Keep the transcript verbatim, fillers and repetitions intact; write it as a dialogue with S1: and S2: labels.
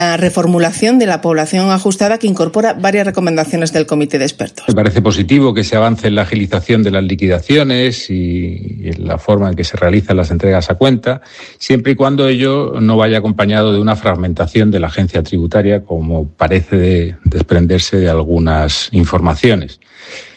S1: La reformulación de la población ajustada que incorpora varias recomendaciones del comité de expertos.
S2: Me parece positivo que se avance en la agilización de las liquidaciones y en la forma en que se realizan las entregas a cuenta, siempre y cuando ello no vaya acompañado de una fragmentación de la agencia tributaria, como parece de desprenderse de algunas informaciones.